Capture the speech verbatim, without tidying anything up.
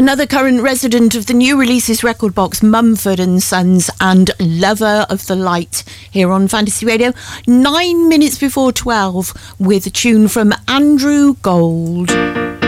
Another current resident of the new releases record box, Mumford and Sons, and Lover of the Light, here on Fantasy Radio. Nine minutes before twelve, with a tune from Andrew Gold.